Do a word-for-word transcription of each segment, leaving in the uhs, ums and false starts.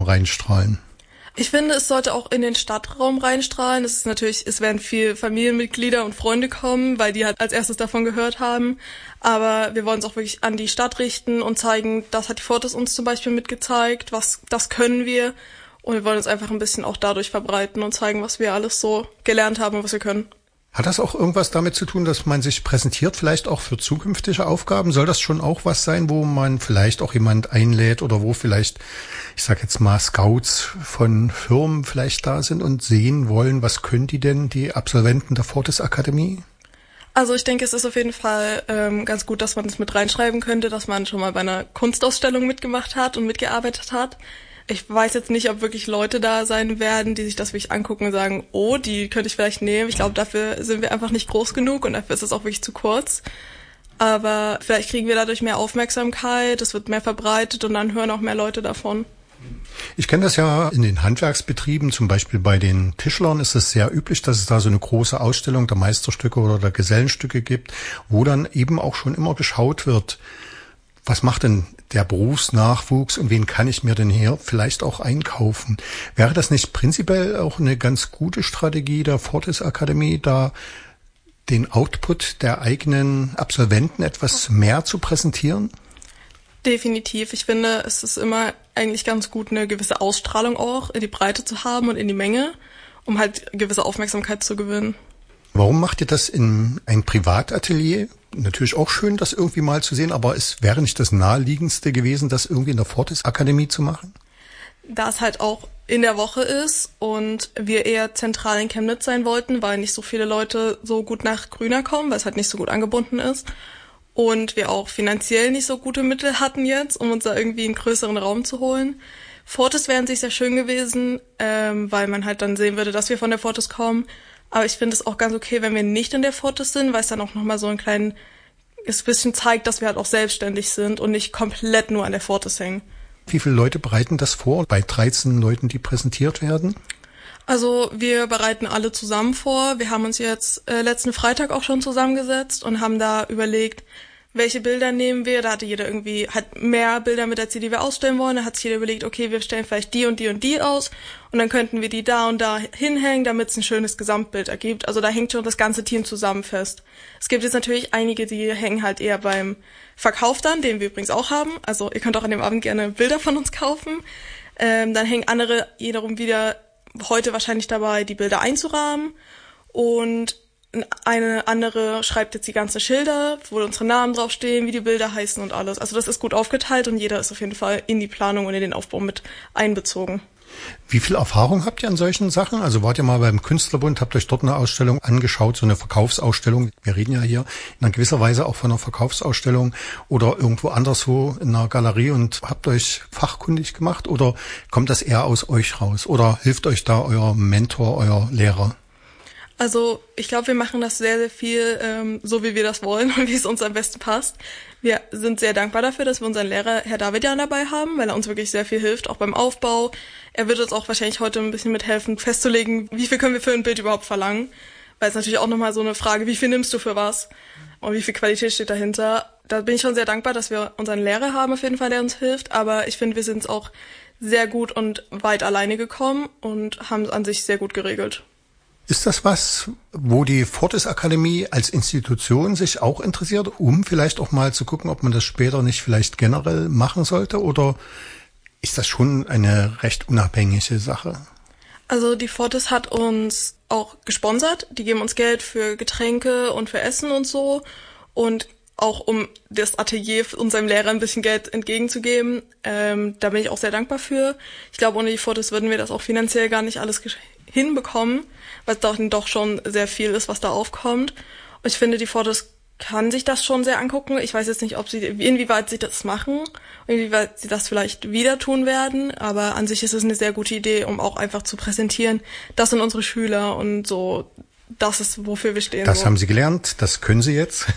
reinstrahlen? Ich finde, es sollte auch in den Stadtraum reinstrahlen. Es ist natürlich, es werden viel Familienmitglieder und Freunde kommen, weil die halt als erstes davon gehört haben. Aber wir wollen es auch wirklich an die Stadt richten und zeigen, das hat die Fortis uns zum Beispiel mitgezeigt, was, das können wir. Und wir wollen es einfach ein bisschen auch dadurch verbreiten und zeigen, was wir alles so gelernt haben und was wir können. Hat das auch irgendwas damit zu tun, dass man sich präsentiert, vielleicht auch für zukünftige Aufgaben? Soll das schon auch was sein, wo man vielleicht auch jemand einlädt oder wo vielleicht, ich sag jetzt mal, Scouts von Firmen vielleicht da sind und sehen wollen, was können die denn, die Absolventen der Fortis Akademie? Also ich denke, es ist auf jeden Fall ähm, ganz gut, dass man das mit reinschreiben könnte, dass man schon mal bei einer Kunstausstellung mitgemacht hat und mitgearbeitet hat. Ich weiß jetzt nicht, ob wirklich Leute da sein werden, die sich das wirklich angucken und sagen, oh, die könnte ich vielleicht nehmen. Ich glaube, dafür sind wir einfach nicht groß genug und dafür ist es auch wirklich zu kurz. Aber vielleicht kriegen wir dadurch mehr Aufmerksamkeit, es wird mehr verbreitet und dann hören auch mehr Leute davon. Ich kenne das ja in den Handwerksbetrieben, zum Beispiel bei den Tischlern ist es sehr üblich, dass es da so eine große Ausstellung der Meisterstücke oder der Gesellenstücke gibt, wo dann eben auch schon immer geschaut wird, was macht denn der Berufsnachwuchs und wen kann ich mir denn hier vielleicht auch einkaufen? Wäre das nicht prinzipiell auch eine ganz gute Strategie der Fortis Akademie, da den Output der eigenen Absolventen etwas mehr zu präsentieren? Definitiv. Ich finde, es ist immer eigentlich ganz gut, eine gewisse Ausstrahlung auch in die Breite zu haben und in die Menge, um halt gewisse Aufmerksamkeit zu gewinnen. Warum macht ihr das in ein Privatatelier? Natürlich auch schön, das irgendwie mal zu sehen, aber es wäre nicht das Naheliegendste gewesen, das irgendwie in der Fortis Akademie zu machen? Da es halt auch in der Woche ist und wir eher zentral in Chemnitz sein wollten, weil nicht so viele Leute so gut nach Grüner kommen, weil es halt nicht so gut angebunden ist. Und wir auch finanziell nicht so gute Mittel hatten jetzt, um uns da irgendwie einen größeren Raum zu holen. Fortis wären sich sehr schön gewesen, ähm, weil man halt dann sehen würde, dass wir von der Fortis kommen. Aber ich finde es auch ganz okay, wenn wir nicht in der Fortis sind, weil es dann auch nochmal so einen kleinen, es ein bisschen zeigt, dass wir halt auch selbstständig sind und nicht komplett nur an der Fortis hängen. Wie viele Leute bereiten das vor, bei dreizehn Leuten, die präsentiert werden? Also wir bereiten alle zusammen vor. Wir haben uns jetzt äh, letzten Freitag auch schon zusammengesetzt und haben da überlegt, welche Bilder nehmen wir. Da hatte jeder irgendwie hat mehr Bilder mit als die, die wir ausstellen wollen. Da hat sich jeder überlegt, okay, wir stellen vielleicht die und die und die aus und dann könnten wir die da und da hinhängen, damit es ein schönes Gesamtbild ergibt. Also da hängt schon das ganze Team zusammen fest. Es gibt jetzt natürlich einige, die hängen halt eher beim Verkauf dann, den wir übrigens auch haben. Also ihr könnt auch an dem Abend gerne Bilder von uns kaufen. Ähm, dann hängen andere wiederum wieder heute wahrscheinlich dabei, die Bilder einzurahmen und eine andere schreibt jetzt die ganzen Schilder, wo unsere Namen draufstehen, wie die Bilder heißen und alles. Also das ist gut aufgeteilt und jeder ist auf jeden Fall in die Planung und in den Aufbau mit einbezogen. Wie viel Erfahrung habt ihr an solchen Sachen? Also wart ihr mal beim Künstlerbund, habt euch dort eine Ausstellung angeschaut, so eine Verkaufsausstellung. Wir reden ja hier in einer gewisser Weise auch von einer Verkaufsausstellung oder irgendwo anderswo in einer Galerie und habt euch fachkundig gemacht oder kommt das eher aus euch raus? Oder hilft euch da euer Mentor, euer Lehrer? Also ich glaube, wir machen das sehr, sehr viel ähm, so, wie wir das wollen und wie es uns am besten passt. Wir sind sehr dankbar dafür, dass wir unseren Lehrer, Herr Davidian, dabei haben, weil er uns wirklich sehr viel hilft, auch beim Aufbau. Er wird uns auch wahrscheinlich heute ein bisschen mithelfen, festzulegen, wie viel können wir für ein Bild überhaupt verlangen. Weil es natürlich auch nochmal so eine Frage, wie viel nimmst du für was und wie viel Qualität steht dahinter. Da bin ich schon sehr dankbar, dass wir unseren Lehrer haben auf jeden Fall, der uns hilft. Aber ich finde, wir sind auch sehr gut und weit alleine gekommen und haben es an sich sehr gut geregelt. Ist das was, wo die Fortis Akademie als Institution sich auch interessiert, um vielleicht auch mal zu gucken, ob man das später nicht vielleicht generell machen sollte? Oder ist das schon eine recht unabhängige Sache? Also die Fortis hat uns auch gesponsert. Die geben uns Geld für Getränke und für Essen und so. Und auch um das Atelier unserem Lehrer ein bisschen Geld entgegenzugeben. Ähm, da bin ich auch sehr dankbar für. Ich glaube, ohne die Fortis würden wir das auch finanziell gar nicht alles hinbekommen, weil es doch, doch schon sehr viel ist, was da aufkommt. Und ich finde, die Fortis kann sich das schon sehr angucken. Ich weiß jetzt nicht, ob sie, inwieweit sie das machen, inwieweit sie das vielleicht wieder tun werden, aber an sich ist es eine sehr gute Idee, um auch einfach zu präsentieren, das sind unsere Schüler und so, das ist, wofür wir stehen. Das so. haben sie gelernt, das können sie jetzt.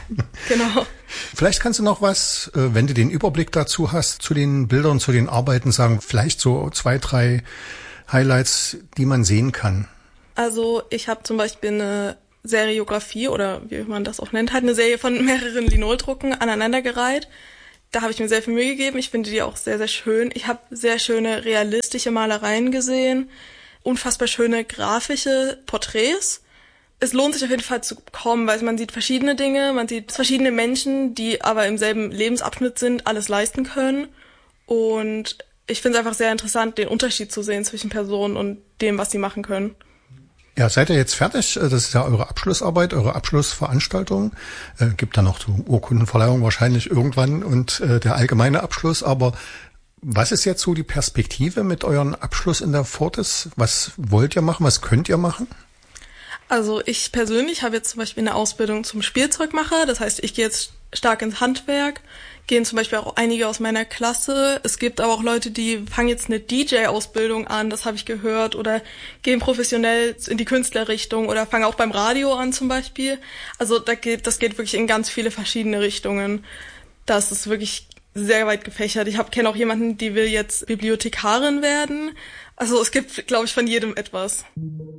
Genau. Vielleicht kannst du noch was, wenn du den Überblick dazu hast, zu den Bildern, zu den Arbeiten sagen, vielleicht so zwei, drei Highlights, die man sehen kann. Also ich habe zum Beispiel eine Seriografie oder wie man das auch nennt, halt eine Serie von mehreren Linoldrucken aneinandergereiht. Da habe ich mir sehr viel Mühe gegeben. Ich finde die auch sehr, sehr schön. Ich habe sehr schöne realistische Malereien gesehen, unfassbar schöne grafische Porträts. Es lohnt sich auf jeden Fall zu kommen, weil man sieht verschiedene Dinge, man sieht verschiedene Menschen, die aber im selben Lebensabschnitt sind, alles leisten können. Und ich finde es einfach sehr interessant, den Unterschied zu sehen zwischen Personen und dem, was sie machen können. Ja, seid ihr jetzt fertig? Das ist ja eure Abschlussarbeit, eure Abschlussveranstaltung. Äh, gibt da noch die Urkundenverleihung wahrscheinlich irgendwann und äh, der allgemeine Abschluss. Aber was ist jetzt so die Perspektive mit eurem Abschluss in der Fortis? Was wollt ihr machen? Was könnt ihr machen? Also ich persönlich habe jetzt zum Beispiel eine Ausbildung zum Spielzeugmacher. Das heißt, ich gehe jetzt stark ins Handwerk. Gehen zum Beispiel auch einige aus meiner Klasse. Es gibt aber auch Leute, die fangen jetzt eine D J-Ausbildung an, das habe ich gehört, oder gehen professionell in die Künstlerrichtung oder fangen auch beim Radio an zum Beispiel. Also da geht, das geht wirklich in ganz viele verschiedene Richtungen. Das ist wirklich sehr weit gefächert. Ich kenne auch jemanden, die will jetzt Bibliothekarin werden. Also es gibt, glaube ich, von jedem etwas.